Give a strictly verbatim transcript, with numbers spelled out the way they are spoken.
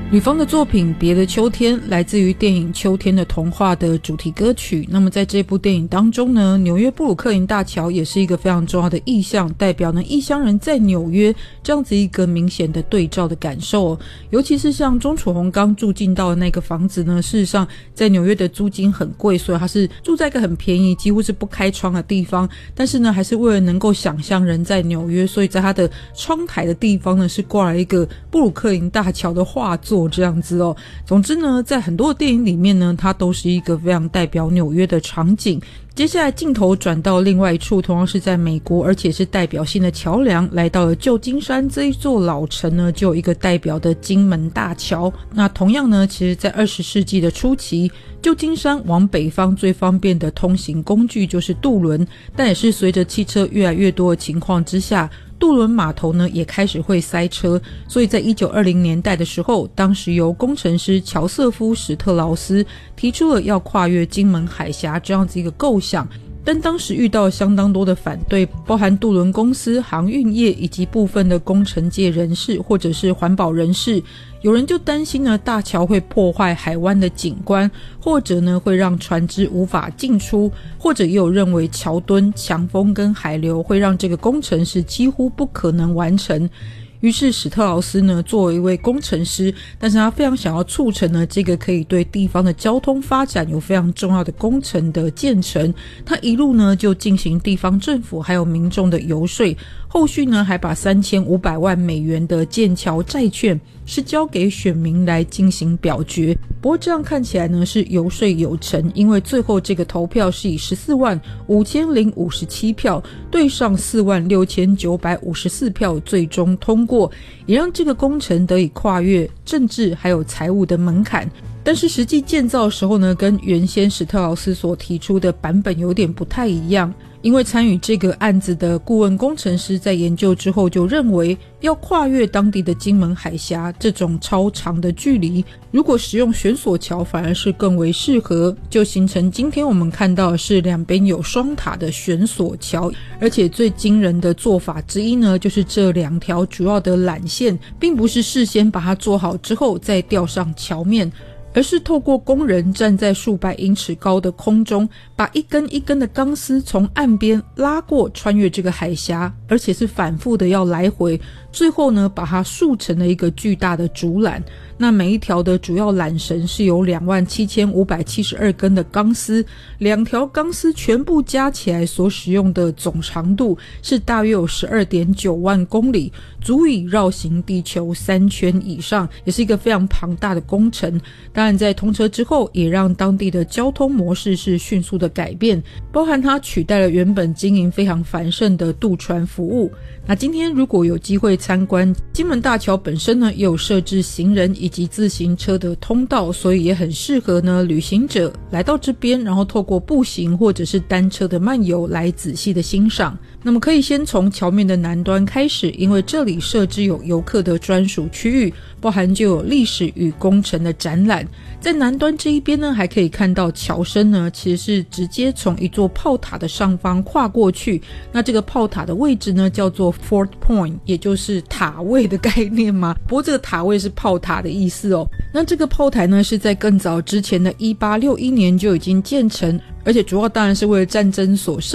吕方的作品《别的秋天》来自于电影《秋天的童话》的主题歌曲。那么在这部电影当中呢，纽约布鲁克林大桥也是一个非常重要的意象，代表呢异乡人在纽约这样子一个明显的对照的感受、哦、尤其是像钟楚红刚住进到的那个房子呢，事实上在纽约的租金很贵，所以他是住在一个很便宜几乎是不开窗的地方，但是呢还是为了能够想象人在纽约，所以在他的窗台的地方呢是挂了一个布鲁克林大桥的画作这样子哦。总之呢，在很多的电影里面呢，它都是一个非常代表纽约的场景。接下来镜头转到另外一处，同样是在美国，而且是代表性的桥梁，来到了旧金山这一座老城呢，就有一个代表的金门大桥。那同样呢，其实在二十世纪的初期，旧金山往北方最方便的通行工具就是渡轮，但也是随着汽车越来越多的情况之下，渡轮码头呢也开始会塞车，所以在一九二零年代的时候，当时由工程师乔瑟夫·史特劳斯提出了要跨越金门海峡这样子一个构想，但当时遇到相当多的反对，包含渡轮公司、航运业以及部分的工程界人士或者是环保人士。有人就担心呢，大桥会破坏海湾的景观，或者呢会让船只无法进出，或者也有认为桥墩、强风跟海流会让这个工程是几乎不可能完成。于是史特劳斯呢，作为一位工程师，但是他非常想要促成呢这个可以对地方的交通发展有非常重要的工程的建成，他一路呢就进行地方政府还有民众的游说，后续呢还把三千五百万美元的建桥债券是交给选民来进行表决。不过这样看起来呢是游说有成，因为最后这个投票是以十四万五千零五十七票对上四万六千九百五十四票最终通过，也让这个工程得以跨越政治还有财务的门槛。但是实际建造的时候呢，跟原先史特劳斯所提出的版本有点不太一样，因为参与这个案子的顾问工程师在研究之后就认为，要跨越当地的金门海峡这种超长的距离，如果使用悬索桥反而是更为适合，就形成今天我们看到的是两边有双塔的悬索桥。而且最惊人的做法之一呢，就是这两条主要的缆线并不是事先把它做好之后再吊上桥面，而是透过工人站在数百英尺高的空中，把一根一根的钢丝从岸边拉过，穿越这个海峡，而且是反复的要来回，最后呢把它竖成了一个巨大的竹缆。那每一条的主要缆绳是有两万七千五百七十二根的钢丝，两条钢丝全部加起来所使用的总长度是大约有 十二点九万公里，足以绕行地球三圈以上，也是一个非常庞大的工程。当然在通车之后，也让当地的交通模式是迅速的改变，包含它取代了原本经营非常繁盛的渡船服务。那今天如果有机会参观金门大桥本身呢，也有设置行人以及自行车的通道，所以也很适合呢旅行者来到这边，然后透过步行或者是单车的漫游来仔细的欣赏。那么可以先从桥面的南端开始，因为这里设置有游客的专属区域，包含就有历史与工程的展览。在南端这一边呢，还可以看到桥身呢其实是直接从一座炮塔的上方跨过去，那这个炮塔的位置呢叫做 Fort Point， 也就是塔位的概念嘛，不过这个塔位是炮塔的意思哦。那这个炮台呢是在更早之前的一八六一年就已经建成，而且主要当然是为了战争所设